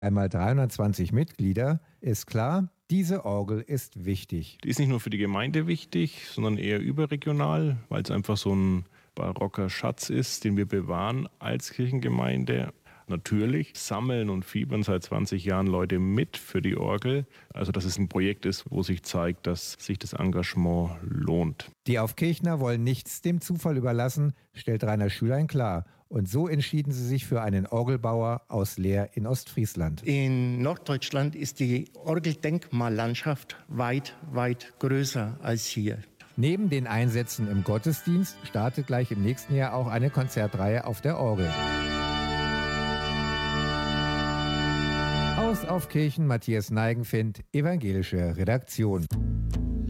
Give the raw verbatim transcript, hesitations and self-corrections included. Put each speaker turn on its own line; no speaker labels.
Einmal dreihundertzwanzig Mitglieder, ist klar, diese Orgel ist wichtig.
Die ist nicht nur für die Gemeinde wichtig, sondern eher überregional, weil es einfach so ein barocker Schatz ist, den wir bewahren als Kirchengemeinde. Natürlich sammeln und fiebern seit zwanzig Jahren Leute mit für die Orgel. Also dass es ein Projekt ist, wo sich zeigt, dass sich das Engagement lohnt.
Die Aufkirchner wollen nichts dem Zufall überlassen, stellt Rainer Schülein klar. Und so entschieden sie sich für einen Orgelbauer aus Leer in Ostfriesland.
In Norddeutschland ist die Orgeldenkmallandschaft weit, weit größer als hier.
Neben den Einsätzen im Gottesdienst startet gleich im nächsten Jahr auch eine Konzertreihe auf der Orgel. Aus Aufkirchen, Matthias Neigenfind, evangelische Redaktion.